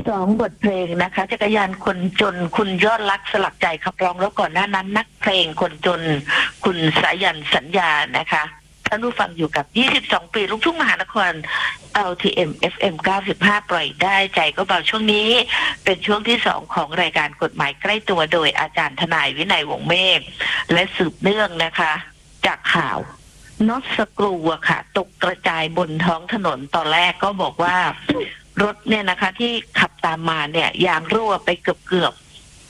2 บทเพลงนะคะจักรยานคนจนคุณยอดรักสลักใจขับร้องแล้วก่อนหน้านั้นนักเพลงคนจนคุณสายันสัญญานะคะท่านผู้ฟังอยู่กับ22 ปีลูกทุ่งมหานคร LTM FM 95 ปล่อยได้ใจก็เบาช่วงนี้เป็นช่วงที่2ของรายการกฎหมายใกล้ตัวโดยอาจารย์ทนายวินัยวงศ์เมฆและสืบเนื่องนะคะจากข่าวน็อตสกรูค่ะตกกระจายบนท้องถนนตอนแรกก็บอกว่ารถเนี่ยนะคะที่ขับตามมาเนี่ยยางรั่วไปเกือบ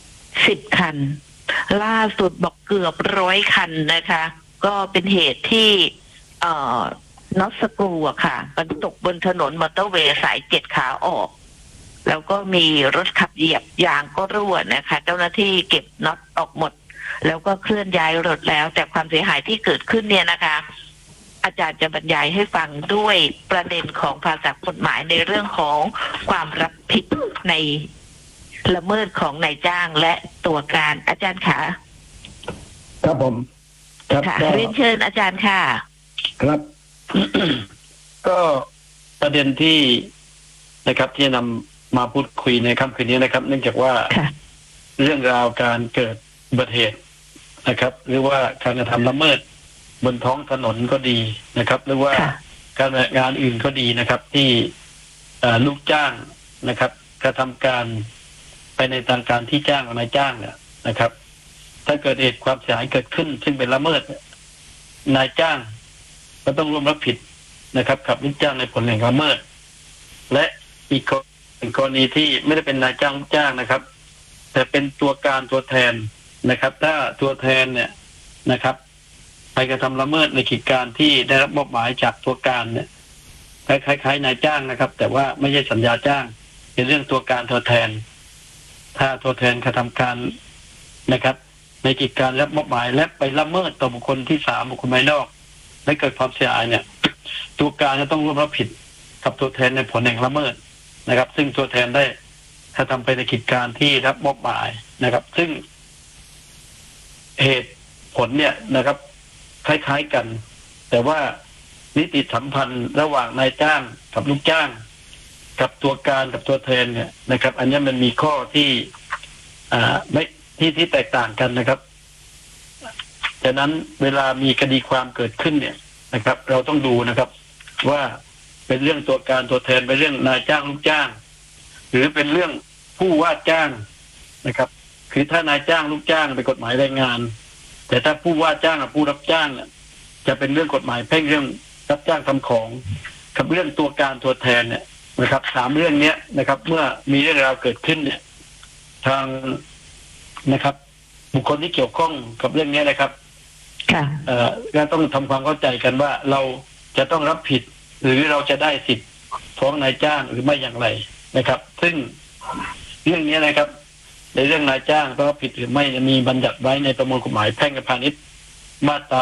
10 คันล่าสุดบอกเกือบ100 คันนะคะก็เป็นเหตุที่น็อตสกรูค่ะมันตกบนถนนมอเตอร์เวย์สาย7 ขาออกแล้วก็มีรถขับเหยียบยางก็รั่วนะคะเจ้าหน้าที่เก็บน็อตออกหมดแล้วก็เคลื่อนย้ายรถแล้วแต่ความเสียหายที่เกิดขึ้นเนี่ยนะคะอาจารย์จะบรรยายให้ฟังด้วยประเด็นของภาษากฎหมายในเรื่องของความรับผิดในละเมิดของนายจ้างและตัวการอาจารย์ค่ะครับผมครับเรียนเชิญอาจารย์ค่ะครับ ก็ประเด็นที่นะครับที่นำมาพูดคุยในค่ำคืนนี้นะครับเนื่องจากว่าเรื่องราวการเกิดอุบัติเหตุนะครับหรือว่าการกระทำละเมิดบนท้องถนนก็ดีนะครับหรือว่าการงานอื่นก็ดีนะครับที่ลูกจ้างนะครับกระทำการไปในทางการที่จ้างของนายจ้างเนี่ยนะครับถ้าเกิดเหตุความเสียหายเกิดขึ้นซึ่งเป็นละเมิดนายจ้างก็ต้องร่วมรับผิดนะครับกับลูกจ้างในผลแห่งละเมิดและอีกกรณีที่ไม่ได้เป็นนายจ้างลูกจ้างนะครับแต่เป็นตัวการตัวแทนนะครับถ้าตัวแทนเนี่ยนะครับไปกระทำละเมิดในกิจการที่ได้รับมอบหมายจากตัวการเนี่ยคล้ายๆนายจ้างนะครับแต่ว่าไม่ใช่สัญญาจ้างเป็นเรื่องตัวการตัวแทนถ้าตัวแทนกระทำการนะครับในกิจการรับมอบหมายและไปละเมิดต่อบุคคลที่3บุคคลภายนอกและเกิดความเสียหายเนี่ยตัวการจะต้องร่วมรับผิดกับตัวแทนในผลแห่งละเมิดนะครับซึ่งตัวแทนได้กระทำไปในกิจการที่รับมอบหมายนะครับซึ่งเหตุผลเนี่ยนะครับคล้ายๆกันแต่ว่านิติสัมพันธ์ระหว่างนายจ้างกับลูกจ้างกับตัวการกับตัวแทนเนี่ยนะครับอันนี้มันมีข้อที่ไม่ที่แตกต่างกันนะครับฉะนั้นเวลามีคดีความเกิดขึ้นเนี่ยนะครับเราต้องดูนะครับว่าเป็นเรื่องตัวการตัวแทนเป็นเรื่องนายจ้างลูกจ้างหรือเป็นเรื่องผู้ว่าจ้างนะครับคือถ้านายจ้างลูกจ้างเป็นกฎหมายแรงงานแต่ถ้าผู้ว่าจ้างกับผู้รับจ้างเนี่ยจะเป็นเรื่องกฎหมายแพ่งเรื่องรับจ้างทำของกับเรื่องตัวการตัวแทนเนี่ยนะครับ3เรื่องนี้นะครับเมื่อมีเรื่องราวเกิดขึ้นเนี่ยทางนะครับบุคคลที่เกี่ยวข้องกับเรื่องนี้นะครับก็ต้องทำความเข้าใจกันว่าเราจะต้องรับผิดหรือเราจะได้สิทธิ์ฟ้องนายจ้างหรือไม่อย่างไรนะครับซึ่งเรื่องนี้นะครับในเรื่องนายจ้างต้องรับผิดหรือไม่มีบัญญัติไว้ในประมวลกฎหมายแพ่งและพาณิชย์มาตรา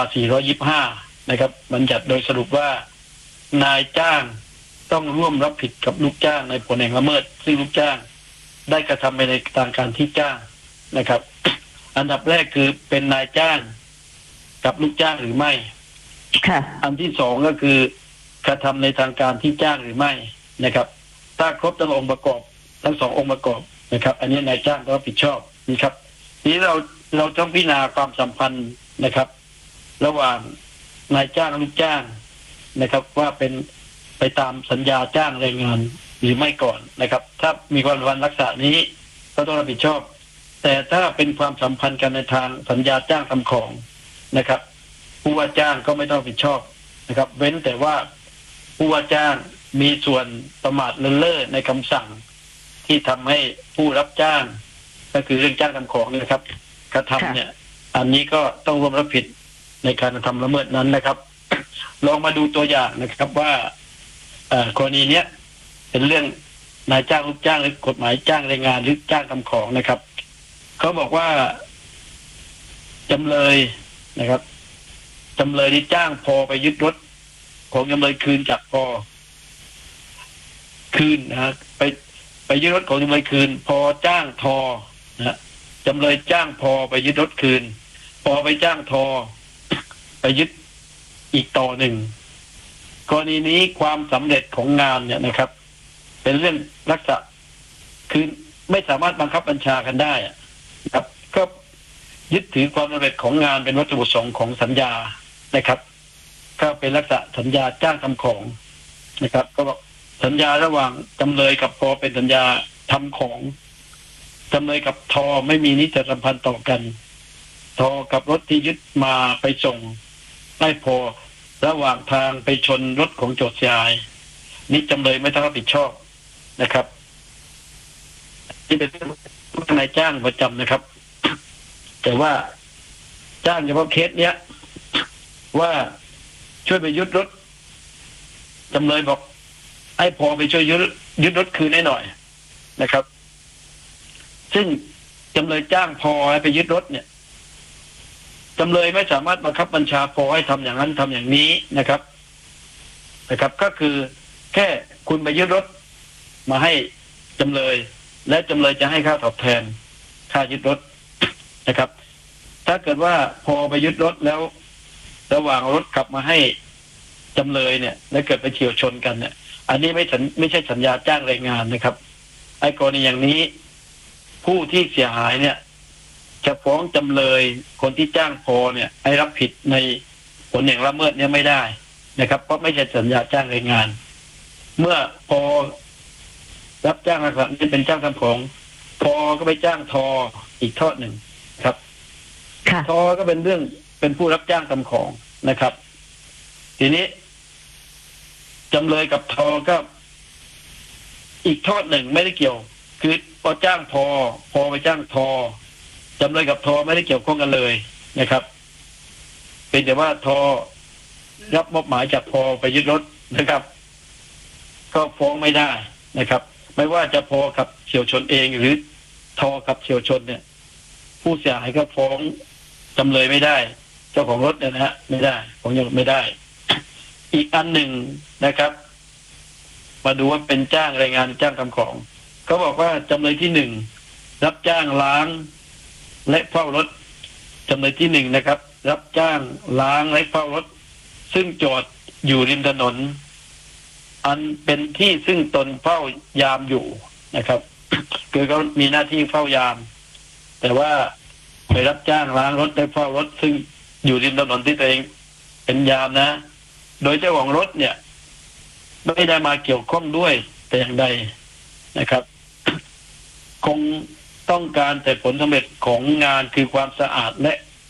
425นะครับบัญญัติโดยสรุปว่านายจ้างต้องร่วมรับผิดกับลูกจ้างในผลแห่งละเมิดซึ่งลูกจ้างได้กระทำไปในทางการที่จ้างนะครับอันดับแรกคือเป็นนายจ้างกับลูกจ้างหรือไม่อันที่2ก็คือกระทำในทางการที่จ้างหรือไม่นะครับถ้าครบทั้งองค์ประกอบทั้ง2องค์ประกอบนะครับอันนี้นายจ้างต้องรับผิดชอบนะครับทีนี้เราต้องพิจารณาความสัมพันธ์นะครับระหว่างนายจ้างและลูกจ้างนะครับว่าเป็นไปตามสัญญาจ้างแรงงานหรือไม่ก่อนนะครับถ้ามีความสัมพันธ์ลักษณะนี้ก็ต้องรับผิดชอบแต่ถ้าเป็นความสัมพันธ์กันในทางสัญญาจ้างทำของนะครับผู้ว่าจ้างก็ไม่ต้องรับผิดชอบนะครับเว้นแต่ว่าผู้ว่าจ้างมีส่วนประมาทเลินเล่อในคำสั่งที่ทำให้ผู้รับจ้างก็คือเรื่องจ้างทำของนะครับกระทำเนี่ยอันนี้ก็ต้องร่วมรับผิดในการกระทำละเมิดนั้นนะครับลองมาดูตัวอย่างนะครับว่ากรณีเนี้ยเป็นเรื่องนายจ้างลูกจ้างหรือกฎหมายจ้างแรงงานหรือจ้างทำของนะครับเขาบอกว่าจำเลยนะครับจำเลยที่จ้างพอไปยึดรถของจำเลยคืนจากพอคืนนะไปยึดรถของจำเลยคืนพอจ้างทอนะจำเลยจ้างพอไปยึดรถคืนพอไปจ้างทอไปยึดอีกต่อหนึ่งกรณีนี้ความสำเร็จของงานเนี่ยนะครับเป็นเรื่องลักษณะคคือไม่สามารถบังคับบัญชากันได้ครับก็ยึดถือความสำเร็จของงานเป็นวัตถุประสงค์ของสัญญานะครับก็เป็นลักษณะสัญญาจ้างทำของนะครับก็บอกสัญญาระหว่างจำเลยกับพอเป็นสัญญาทำของจำเลยกับทอไม่มีนิติสัมพันธ์ต่อกันทอกับรถที่ยึดมาไปส่งได้พอระหว่างทางไปชนรถของโจทย์เสียหายนี้จำเลยไม่ต้องรับผิดชอบนะครับที่เป็นนายจ้างประจำนะครับแต่ว่าจ้างเฉพาะเคสเนี้ยว่าช่วยไปยึดรถจำเลยบอกให้พอไปช่วยยึดรถคืนให้หน่อยนะครับซึ่งจำเลยจ้างพอให้ไปยึดรถเนี่ยจำเลยไม่สามารถบังคับบัญชาพอให้ทำอย่างนั้นทำอย่างนี้นะครับก็คือแค่คุณไปยึดรถมาให้จำเลยและจำเลยจะให้ค่าตอบแทนค่ายึดรถนะครับถ้าเกิดว่าพอไปยึดรถแล้วระหว่างรถกลับมาให้จำเลยเนี่ยแล้วเกิดไปเฉี่ยวชนกันเนี่ยอันนี้ไม่ใช่สัญญาจ้างแรงงานนะครับไอ้กรณีอย่างนี้ผู้ที่เสียหายเนี่ยจะฟ้องจำเลยคนที่จ้างพอเนี่ยให้รับผิดในผลแห่งละเมิดเนี่ยไม่ได้นะครับเพราะไม่ใช่สัญญาจ้างแรงงานเมื่อพอรับจ้างลักษณะนี้เป็นจ้างทำของพอก็ไปจ้างทออีกทอดหนึ่งครับทอก็เป็นผู้รับจ้างทำของนะครับทีนี้จำเลยกับทอก็อีกทอดหนึ่งไม่ได้เกี่ยวคือพอจ้างพอไปจ้างทอจำเลยกับทอไม่ได้เกี่ยวข้องกันเลยนะครับเป็นแต่ว่าทอรับมอบหมายจากพอไปยึดรถนะครับก็ฟ้องไม่ได้นะครับไม่ว่าจะพอกับเฉี่ยวชนเองหรือทอกับเฉี่ยวชนเนี่ยผู้เสียหายก็ฟ้องจำเลยไม่ได้เจ้าของรถเนี่ยนะฮะไม่ได้ฟ้องยังไม่ได้อีกอันหนึ่งนะครับมาดูว่าเป็นจ้างแรงงานจ้างทำของเขาบอกว่าจำเลยที่หนึ่งรับจ้างล้างและเฝ้ารถจำเลยที่หนึ่งนะครับรับจ้างล้างและเฝ้ารถซึ่งจอดอยู่ริมถนนอันเป็นที่ซึ่งตนเฝ้ายามอยู่นะครับคือเขามีหน้าที่เฝ้ายามแต่ว่าไปรับจ้างล้างรถและเฝ้ารถซึ่งอยู่ริมถนนที่ตัวเองเป็นยามนะโดยเจ้าของรถเนี่ยไม่ได้มาเกี่ยวข้องด้วยแต่อย่างใดนะครับคงต้องการแต่ผลสำเร็จของงานคือความสะอาดและ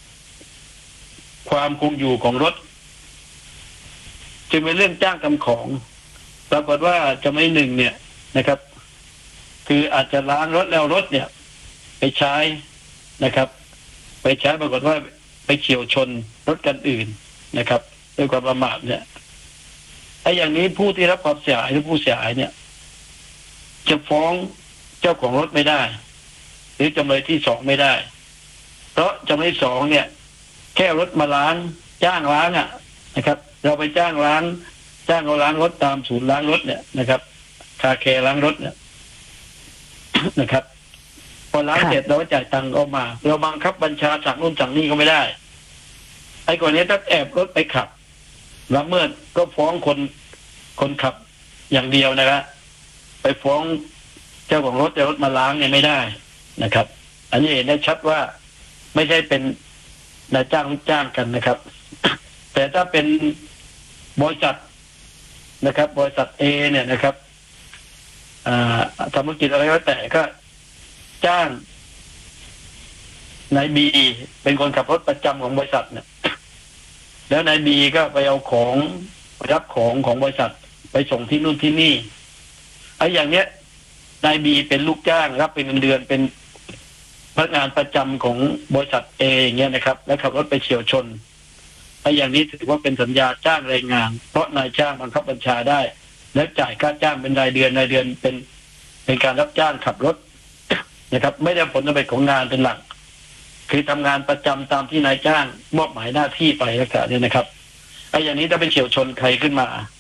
ความคงอยู่ของรถจึงเป็นเรื่องจ้างทำของปรากฏว่าจะไม่หนึ่งเนี่ยนะครับคืออาจจะล้างรถแล้วรถเนี่ยไปใช้นะครับไปใช้ปรากฏว่าไปเฉี่ยวชนรถกันอื่นนะครับด้วยความประมาทเนี่ยไอ้อย่างนี้ผู้ที่รับความเสียหายหรือผู้เสียหายเนี่ยจะฟ้องเจ้าของรถไม่ได้หรือจำเลยที่สองไม่ได้เพราะจำเลยสองเนี่ยแค่รถมาล้างจ้างล้างนะครับเราไปจ้างเขาล้างรถตามศูนย์ล้างรถเนี่ยนะครับคาแคร์ล้างรถเนี่ยนะครับพอล้างเสร็จเราก็จ่ายตังค์ออกมาเราบังคับบัญชาสั่งนู่นสั่งนี่ก็ไม่ได้ไอ้ก่อนนี้ถ้าแอบรถไปขับละเมิดก็ฟ้องคนขับอย่างเดียวนะครับไปฟ้องเจ้าของรถแต่รถมาล้างเนี่ยไม่ได้นะครับอันนี้เห็นได้ชัดว่าไม่ใช่เป็นนายจ้างลูกจ้างกันนะครับแต่ถ้าเป็นบริษัทนะครับบริษัท A เนี่ยนะครับทำธุรกิจอะไรก็แต่ก็จ้างนาย B เป็นคนขับรถประจำของบริษัทเนี่ยแล้วนาย B ก็ไปเอาของรับของบริษัทไปส่งที่นู่นที่นี่ไอ้อย่างเนี้ยนาย B เป็นลูกจ้างรับเป็นเงินเดือนเป็นพนักงานประจำของบริษัท A อย่างเงี้ยนะครับแล้วขับรถไปเฉี่ยวชนไอ้อย่างนี้ถือว่าเป็นสัญญาจ้างแรงงานเพราะนายจ้างบังคับบัญชาได้และจ่ายค่าจ้างเป็นรายเดือนเป็นการรับจ้างขับรถนะครับไม่ได้ผลสำเร็จของงานเป็นหลักคือทำงานประจำตามที่นายจ้างมอบหมายหน้าที่ไปลักษณะนี้นะครับไอ้อย่างนี้ถ้าไปเฉี่ยวชนใครขึ้นมา